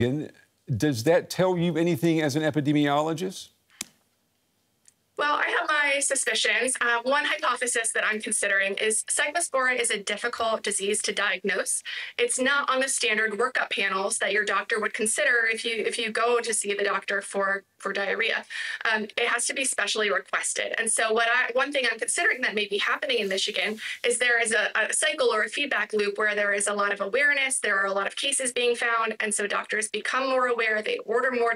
And does that tell you anything as an epidemiologist? Well, I have my suspicions. One hypothesis that I'm considering is cyclospora is a difficult disease to diagnose. It's not on the standard workup panels that your doctor would consider if you go to see the doctor for diarrhea. It has to be specially requested. And so one thing I'm considering that may be happening in Michigan is there is a cycle or a feedback loop where there is a lot of awareness, there are a lot of cases being found, and so doctors become more aware, they order more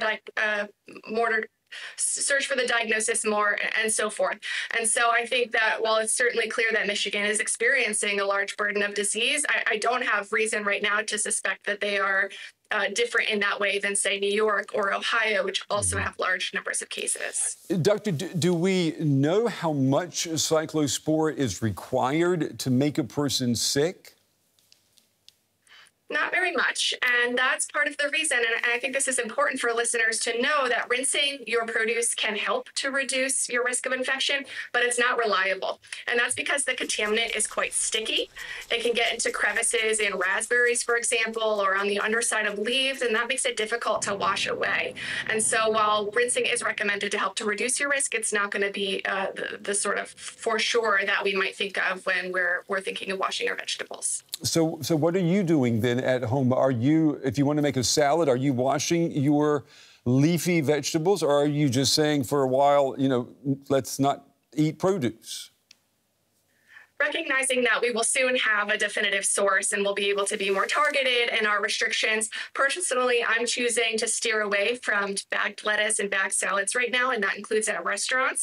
search for the diagnosis more, and so forth. And so I think that while it's certainly clear that Michigan is experiencing a large burden of disease, I don't have reason right now to suspect that they are different in that way than, say, New York or Ohio, which also have large numbers of cases. Doctor, do we know how much cyclospora is required to make a person sick? Not very much, and that's part of the reason, and I think this is important for listeners to know, that rinsing your produce can help to reduce your risk of infection, but it's not reliable. And that's because the contaminant is quite sticky. It can get into crevices in raspberries, for example, or on the underside of leaves, and that makes it difficult to wash away. And so while rinsing is recommended to help to reduce your risk, it's not going to be the sort of for sure that we might think of when we're thinking of washing our vegetables. So what are you doing then at home? Are you, if you want to make a salad, are you washing your leafy vegetables, or are you just saying for a while, let's not eat produce? Recognizing that we will soon have a definitive source and we'll be able to be more targeted in our restrictions. Personally, I'm choosing to steer away from bagged lettuce and bagged salads right now, and that includes at restaurants.